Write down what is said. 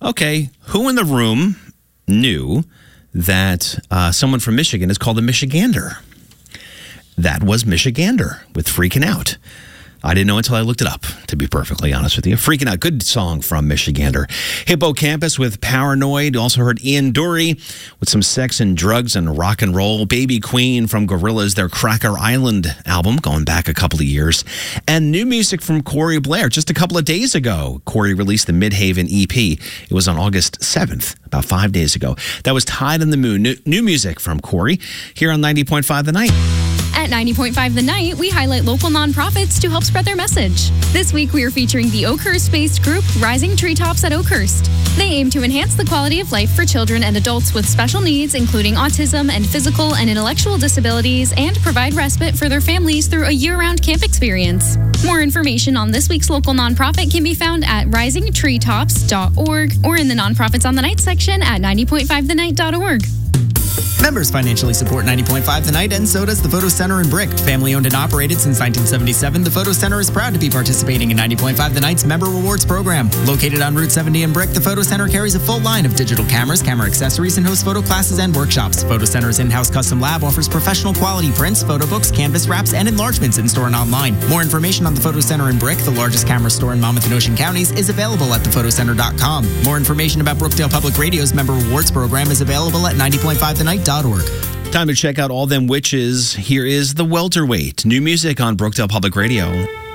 Okay, who in the room knew that someone from Michigan is called a Michigander? That was Michigander with Freaking Out. I didn't know until I looked it up, to be perfectly honest with you. Freaking Out, good song from Michigander. Hippocampus with Paranoid. Also heard Ian Dury with some sex and drugs and rock and roll. Baby Queen from Gorillaz, their Cracker Island album, going back a couple of years. And new music from Corey Blair. Just a couple of days ago, Corey released the Midhaven EP. It was on August 7th, about 5 days ago. That was Tide in the Moon. New music from Corey here on 90.5 The Night. At 90.5 The Night, we highlight local nonprofits to help spread their message. This week, we are featuring the Oakhurst-based group Rising Treetops at Oakhurst. They aim to enhance the quality of life for children and adults with special needs, including autism and physical and intellectual disabilities, and provide respite for their families through a year-round camp experience. More information on this week's local nonprofit can be found at risingtreetops.org or in the Nonprofits on the Night section at 90.5thenight.org. Members financially support 90.5 The Night, and so does the Photo Center in Brick. Family owned and operated since 1977, the Photo Center is proud to be participating in 90.5 The Night's Member Rewards program. Located on Route 70 in Brick, the Photo Center carries a full line of digital cameras, camera accessories, and hosts photo classes and workshops. Photo Center's in-house custom lab offers professional quality prints, photo books, canvas wraps, and enlargements in-store and online. More information on the Photo Center in Brick, the largest camera store in Monmouth and Ocean counties, is available at thefotocenter.com. More information about Brookdale Public Radio's Member Rewards program is available at 90.5thenight.org. Time to check out all them witches. Here is The Welterweight. New music on Brookdale Public Radio.